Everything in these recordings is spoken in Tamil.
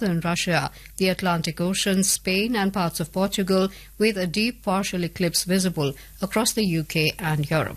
northern Russia, the Atlantic Ocean, Spain and parts of Portugal, with a deep partial eclipse visible across the UK and Europe.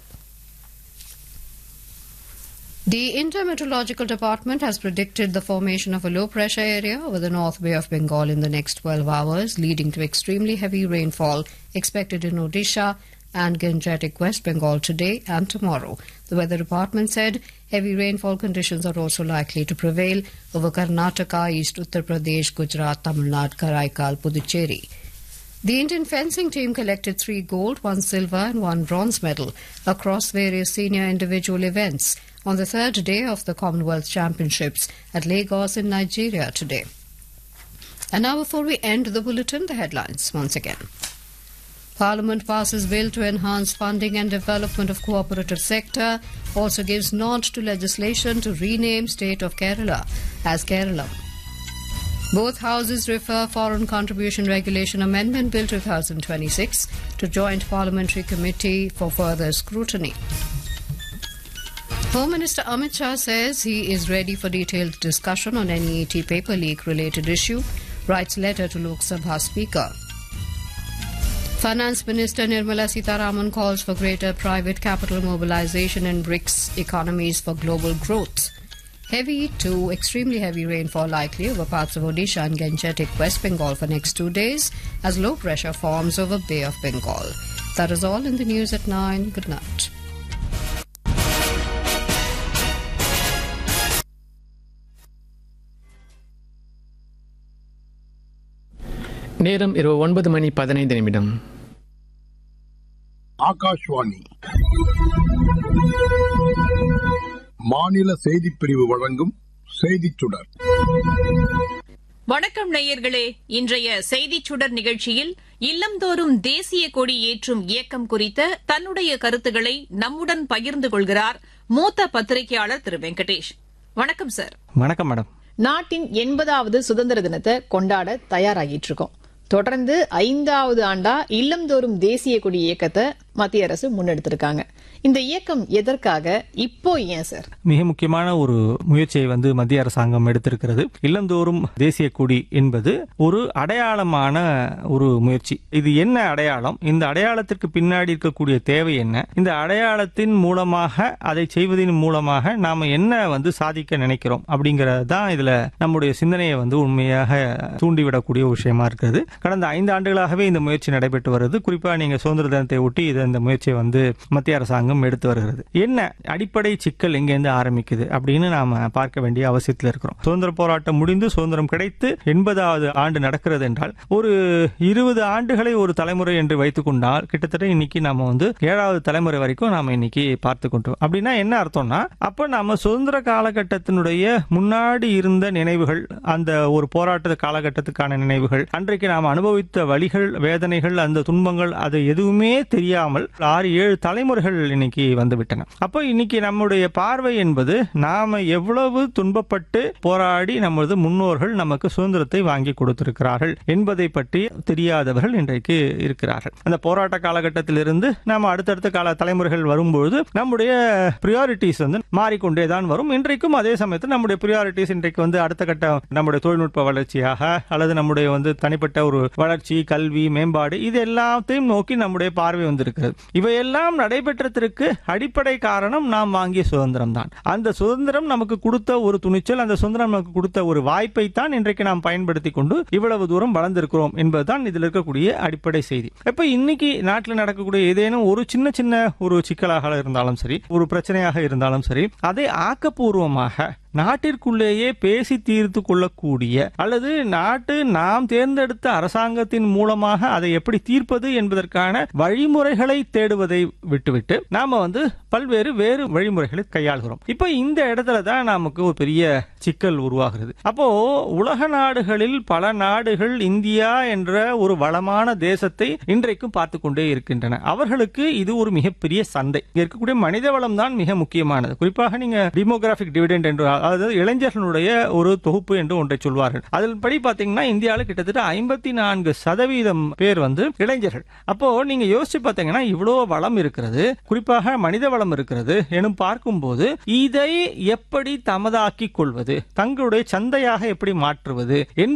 The Intermeteorological Department has predicted the formation of a low-pressure area over the North Bay of Bengal in the next 12 hours, leading to extremely heavy rainfall expected in Odisha and Gangetic West Bengal today and tomorrow. The Weather Department said heavy rainfall conditions are also likely to prevail over Karnataka, East Uttar Pradesh, Gujarat, Tamil Nadu, Karaikal, Puducherry. The Indian fencing team collected 3 gold, 1 silver and 1 bronze medal across various senior individual events on the third day of the Commonwealth Championships at Lagos in Nigeria today. And now before we end the bulletin, the headlines once again. Parliament passes bill to enhance funding and development of cooperative sector, also gives nod to legislation to rename state of Kerala as Kerala. Both houses refer Foreign Contribution Regulation Amendment Bill 2026 to Joint Parliamentary Committee for further scrutiny. Home Minister Amit Shah says he is ready for detailed discussion on NEET paper leak related issue, writes letter to Lok Sabha Speaker. Finance Minister Nirmala Sitharaman calls for greater private capital mobilization in BRICS economies for global growth. Heavy to extremely heavy rainfall likely over parts of Odisha and Gangetic West Bengal for next 2 days as low pressure forms over Bay of Bengal. That is all in the news at 9. Good night. நேரம் இரவு 9:15 ஆகாஷ்வாணி மாநில செய்திப் பிரிவு வழங்கும் செய்திச் சுடர். வணக்கம் நேயர்களே, இன்றைய செய்திச் சுடர் நிகழ்ச்சியில் இல்லந்தோறும் தேசிய கொடி ஏற்றும் இயக்கம் குறித்த தன்னுடைய கருத்துக்களை நம்முடன் பகிர்ந்து கொள்கிறார் மூத்த பத்திரிகையாளர் திரு வெங்கடேஷ். வணக்கம் சார். வணக்கம் மேடம். நாட்டின் 80வது சுதந்திர தினத்தை கொண்டாட தயாராகிட்டு இருக்கோம். தொடர்ந்து 5வது ஆண்டா இல்லந்தோறும் தேசிய கொடி இயக்கத்தை மத்திய அரசு முன்னெடுத்திருக்காங்க. இந்த இயக்கம் எதற்காக, இப்போ ஏன் சார்? மிக முக்கியமான ஒரு முயற்சியை மத்திய அரசாங்கம் எடுத்திருக்கிறது. இல்லந்தோறும் தேசிய கொடி என்பது ஒரு அடையாளமான ஒரு முயற்சி. இது என்ன அடையாளம்? இந்த அடையாளத்திற்கு பின்னாடி இருக்கக்கூடிய தேவை என்ன? இந்த அடையாளத்தின் மூலமாக, அதை செய்வதன் மூலமாக நாம என்ன சாதிக்க நினைக்கிறோம் அப்படிங்கறதுதான் இதுல நம்முடைய சிந்தனையை உண்மையாக தூண்டிவிடக்கூடிய விஷயமா இருக்கிறது. கடந்த 5 ஆண்டுகளாகவே இந்த முயற்சி நடைபெற்று வருது. குறிப்பா நீங்க சுதந்திர தினத்தை ஒட்டி இந்த முயற்சியை மத்திய அரசாங்கம் எடுத்து வருகிறது. என்ன அடிப்படை சிக்கல் எங்கிருந்து ஆரம்பிக்குது அப்படின்னு நாம பார்க்க வேண்டிய அவசியத்தில் இருக்கிறோம். சுதந்திர போராட்டம் முடிந்து சுதந்திரம் கிடைத்து 80வது ஆண்டு நடக்கிறது என்றால் ஒரு 20 ஆண்டுகளை ஒரு தலைமுறை என்று வைத்துக் கொண்டால் கிட்டத்தட்ட இன்னைக்கு நாம 7வது தலைமுறை வரைக்கும் நாம இன்னைக்கு பார்த்து கொண்டோம். அப்படின்னா என்ன அர்த்தம்னா, அப்ப நாம சுதந்திர காலகட்டத்தினுடைய முன்னாடி இருந்த நினைவுகள், அந்த ஒரு போராட்ட காலகட்டத்துக்கான நினைவுகள், அன்றைக்கு நாம் அனுபவித்த வலிகள், வேதனைகள், அந்த துன்பங்கள், அது எதுவுமே தெரியாமல் 6-7 தலைமுறைகள் இன்னைக்கு வந்துவிட்டன. அப்போ இன்னைக்கு நம்முடைய பார்வை என்பது நாம எவ்வளவு துன்பப்பட்டு போராடி நமது முன்னோர்கள் நமக்கு சுதந்திரத்தை வாங்கி கொடுத்திருக்கிறார்கள் என்பதை பற்றி தெரியாதவர்கள் இன்றைக்கு இருக்கிறார்கள். அந்த போராட்ட காலகட்டத்திலிருந்து நாம அடுத்தடுத்த கால தலைமுறைகள் வரும்போது நம்முடைய பிரியாரிட்டிஸ் மாறிக்கொண்டேதான் வரும். இன்றைக்கும் அதே சமயத்தில் நம்முடைய பிரியாரிட்டிஸ் இன்றைக்கு அடுத்த கட்ட நம்முடைய தொழில்நுட்ப வளர்ச்சியாக அல்லது நம்முடைய தனிப்பட்ட ஒரு வளர்ச்சி, கல்வி, மேம்பாடு, இது எல்லாத்தையும் நோக்கி நம்முடைய பார்வை வந்திருக்கிறது. இவையெல்லாம் நடைபெற்றதற்கு அடிப்படை காரணம் நாம் வாங்கிய சுதந்திரம் தான். அந்த சுதந்திரம் நமக்கு கொடுத்த ஒரு துணிச்சல், அந்த சுதந்திரம் நமக்கு கொடுத்த ஒரு வாய்ப்பை தான் இன்றைக்கு நாம் பயன்படுத்தி கொண்டு இவ்வளவு தூரம் வளர்ந்திருக்கிறோம் என்பதுதான் இதில் இருக்கக்கூடிய அடிப்படை செய்தி. இப்ப இன்னைக்கு நாட்டில் நடக்கக்கூடிய ஏதேனும் ஒரு சின்ன சின்ன ஒரு சிக்கலாக இருந்தாலும் சரி, ஒரு பிரச்சனையாக இருந்தாலும் சரி, அதை ஆக்கப்பூர்வமாக நாட்டிற்குள்ளேயே பேசி தீர்த்து கொள்ளக்கூடிய அல்லது நாட்டு நாம் தேர்ந்தெடுத்த அரசாங்கத்தின் மூலமாக அதை எப்படி தீர்ப்பது என்பதற்கான வழிமுறைகளை தேடுவதை விட்டுவிட்டு நாம பல்வேறு வேறு வழிமுறைகளை கையாளுகிறோம். இப்ப இந்த இடத்துல தான் நமக்கு ஒரு பெரிய சிக்கல் உருவாகிறது. அப்போ உலக நாடுகளில் பல நாடுகள் இந்தியா என்ற ஒரு வளமான தேசத்தை இன்றைக்கும் பார்த்து கொண்டே இருக்கின்றன. அவர்களுக்கு இது ஒரு மிகப்பெரிய சந்தை. இருக்கக்கூடிய மனித வளம் தான் மிக முக்கியமானது. குறிப்பாக நீங்க டெமோகிராபிக் டிவிடெண்ட் என்று, அதாவது இளைஞர்களுடைய ஒரு தொகுப்பு என்று ஒன்றை சொல்வார்கள். அதில் படி பாத்தீங்கன்னா இந்தியாவில் கிட்டத்தட்ட 54% பேர் இளைஞர்கள். அப்போ நீங்க யோசிச்சு பாத்தீங்கன்னா இவ்வளவு வளம் இருக்கிறது, குறிப்பாக மனித வளம் இருக்கிறது எனும் பார்க்கும்போது இதை எப்படி தமதாக்கிக் கொள்வது, தங்களுடைய சந்தையாக எப்படி மாற்றுவது